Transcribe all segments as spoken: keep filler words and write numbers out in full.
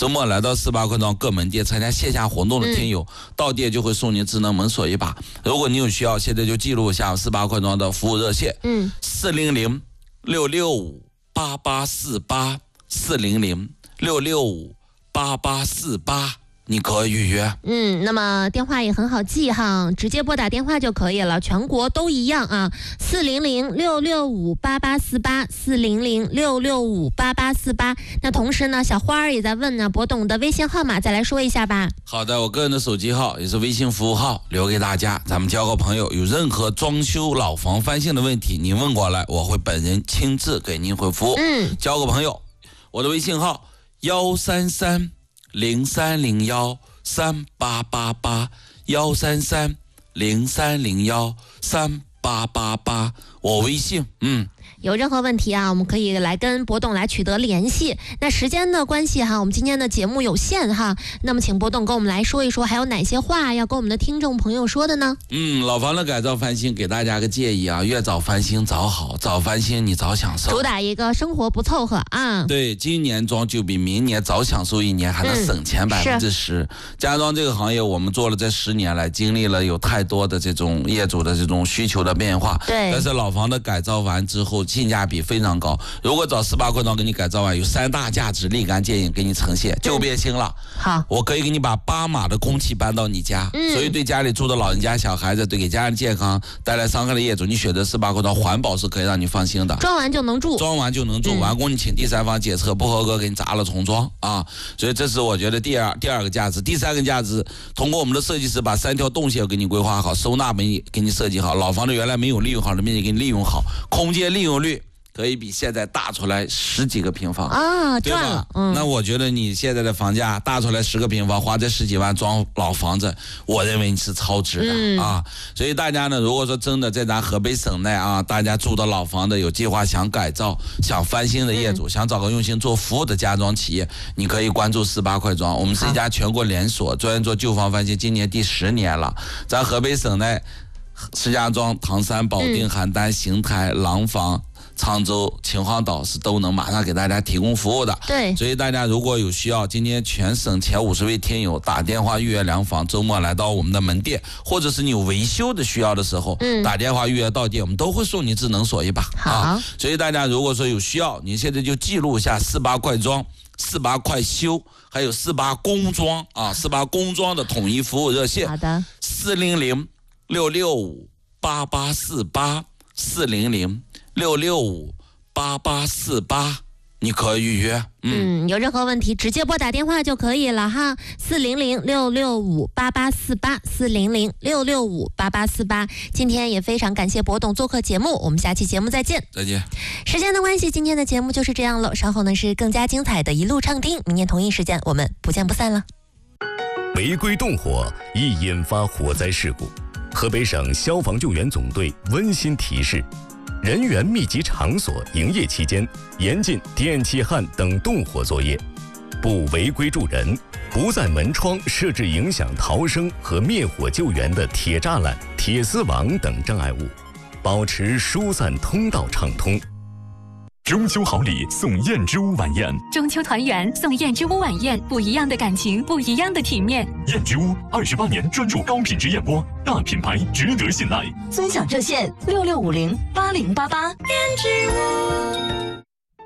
周末来到四八快装各门店参加线下活动的听友，嗯、到店就会送您智能门锁一把。如果你有需要，现在就记录一下四八快装的服务热线，嗯，四零零六六五八八四八，四零零六六五八八四八。你可以预约。 嗯，那么电话也很好记哈，直接拨打电话就可以了，全国都一样啊。四零零六六五八八四八，四零零六六五八八四八。那同时呢，小花儿也在问呢，博董的微信号码再来说一下吧。 好的，我个人的手机号也是微信服务号，留给大家。咱们交个朋友，有任何装修老房翻新的问题，您问过来，我会本人亲自给您回复。嗯，交个朋友，我的微信号幺三三。零三零幺三八八八幺三三零三零幺三八八八，我微信，嗯。 有任何问题啊，我们可以来跟博董来取得联系。那时间的关系哈，我们今天的节目有限哈，那么请博董跟我们来说一说，还有哪些话要跟我们的听众朋友说的呢？ 嗯，老房的改造翻新，给大家个建议啊，越早翻新早好，早翻新你早享受， 主打一个生活不凑合啊。 对，今年装就比明年早享受一年，还能省钱百分之十。家装这个行业，我们做了这十年来，经历了有太多的这种业主的这种需求的变化。 对， 但是老房的改造完之后，性价比非常高。如果找四八快装给你改造完，有三大价值立竿见影给你呈现，就变心了。 好， 我可以给你把八码的空气搬到你家，嗯、所以对家里住的老人家、小孩子，对给家人健康带来伤害的业主，你选择四八快装，环保是可以让你放心的。 装完就能住， 装完就能住，嗯、完工你请第三方检测不合格，给你砸了重装啊！所以这是我觉得第二第二个价值，第三个价值，通过我们的设计师把三条动线给你规划好，收纳给你给你设计好，老房子原来没有利用好的面积给你利用好，空间利用率可以比现在大出来十几个平方啊，赚了。嗯， 那我觉得你现在的房价大出来十个平方，花这十几万装老房子，我认为你是超值的、嗯、啊。所以大家呢，如果说真的在咱河北省内啊，大家住的老房子有计划想改造、想翻新的业主，嗯、想找个用心做服务的家装企业，你可以关注四八快装。我们是一家全国连锁，专门做旧房翻新，今年第十年了。咱河北省内，石家庄、唐山、保定、邯郸、邢台、廊坊、沧州、秦皇岛是都能马上给大家提供服务的。 对， 所以大家如果有需要，今天全省前五十位听友打电话预约量房，周末来到我们的门店，或者是你有维修的需要的时候，嗯、打电话预约到店，我们都会送你智能锁一把。 好， 啊、所以大家如果说有需要，你现在就记录一下四八快装、四八快修，还有四八工装啊，四八工装的统一服务热线。 好的， 四零零六六五八八四八，四零零六六五八八四八，你可以预约。 嗯, 嗯，有任何问题直接拨打电话就可以了哈，四零零六六五八八四八，四零零六六五八八四八。今天也非常感谢博董做客节目，我们下期节目再见。 再见。 时间的关系，今天的节目就是这样了，稍后呢是更加精彩的一路畅听，明天同一时间我们不见不散了。 违规动火易引发火灾事故，河北省消防救援总队温馨提示：人员密集场所营业期间，严禁电气焊等动火作业，不违规助人，不在门窗设置影响逃生和灭火救援的铁栅栏、铁丝网等障碍物，保持疏散通道畅通。 中秋好礼送燕之屋晚宴， 中秋团圆送燕之屋晚宴，不一样的感情，不一样的体面。 燕之屋二十八年专注高品质燕窝，大品牌值得信赖。 尊享热线六六五零八零八八。燕之屋。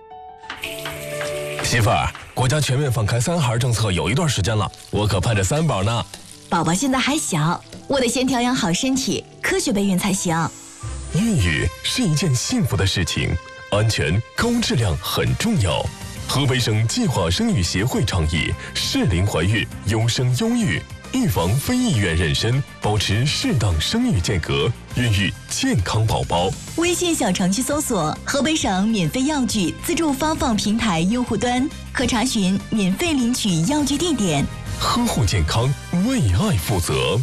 媳妇儿，国家全面放开三孩政策有一段时间了，我可盼着三宝呢。 宝宝现在还小，我得先调养好身体，科学备孕才行。 孕育是一件幸福的事情。安全高质量很重要。河北省计划生育协会倡议适龄怀孕，优生优育，预防非意愿妊娠，保持适当生育间隔，孕育健康宝宝。 微信小程序搜索河北省免费药具自助发放平台用户端，可查询免费领取药具地点。 呵护健康，为爱负责。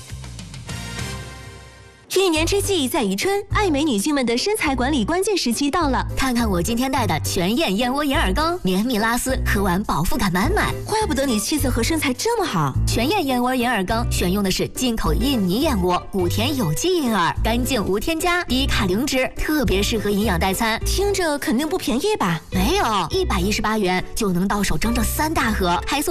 一年之计在于春，爱美女性们的身材管理关键时期到了。 看看我今天带的全燕燕窝银耳羹，绵密拉丝，喝完饱腹感满满。 怪不得你气色和身材这么好。 全燕燕窝银耳羹选用的是进口印尼燕窝，古田有机银耳，干净无添加，低卡零脂，特别适合营养代餐。 听着肯定不便宜吧？ 没有，一百一十八元就能到手整整三大盒，还送